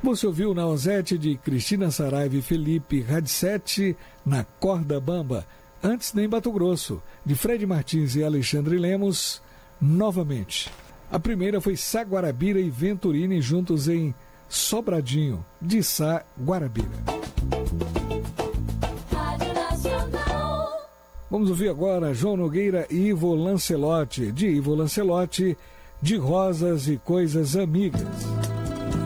Você ouviu na Ozete de Cristina Saraiva e Felipe Radicete, Na Corda Bamba. Antes, nem Mato Grosso, de Fred Martins e Alexandre Lemos, Novamente. A primeira foi Sá Guarabira e Venturini juntos em Sobradinho, de Sá Guarabira. Vamos ouvir agora João Nogueira e Ivo Lancelotti, de Ivo Lancelotti, De Rosas e Coisas Amigas.